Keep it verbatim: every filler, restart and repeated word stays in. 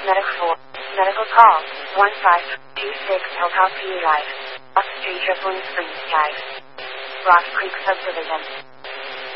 Medic four. Medical call. one five two six Hilltop P E Live. Off Street Dribbling Springs Drive. Rock Creek Subdivision.